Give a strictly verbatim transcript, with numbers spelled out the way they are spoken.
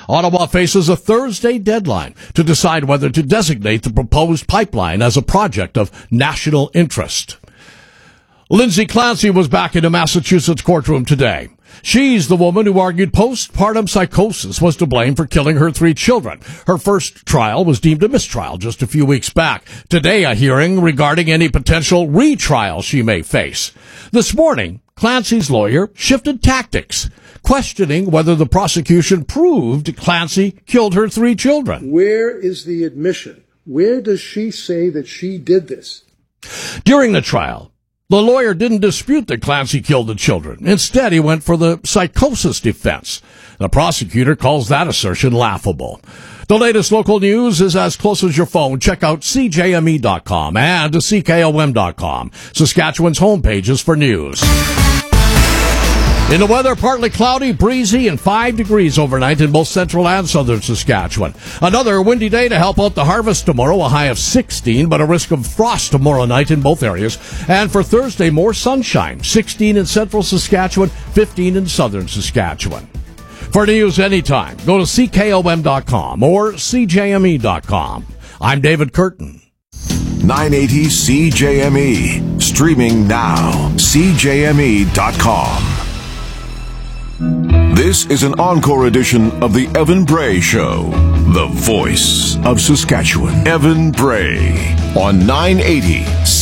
Ottawa faces a Thursday deadline to decide whether to designate the proposed pipeline as a project of national interest. Lindsay Clancy was back in a Massachusetts courtroom today. She's the woman who argued postpartum psychosis was to blame for killing her three children. Her first trial was deemed a mistrial just a few weeks back. Today, a hearing regarding any potential retrial she may face. This morning, Clancy's lawyer shifted tactics, questioning whether the prosecution proved Clancy killed her three children. Where is the admission? Where does she say that she did this? During the trial, the lawyer didn't dispute that Clancy killed the children. Instead, he went for the psychosis defense. The prosecutor calls that assertion laughable. The latest local news is as close as your phone. Check out C J M E dot com and C K O M dot com, Saskatchewan's homepages for news. In the weather, partly cloudy, breezy, and five degrees overnight in both central and southern Saskatchewan. Another windy day to help out the harvest tomorrow, a high of sixteen, but a risk of frost tomorrow night in both areas. And for Thursday, more sunshine, sixteen in central Saskatchewan, fifteen in southern Saskatchewan. For news anytime, go to C K O M dot com or C J M E dot com. I'm David Curtin. nine eighty C J M E. Streaming now. C J M E dot com. This is an encore edition of the Evan Bray Show, the voice of Saskatchewan. Evan Bray on nine eighty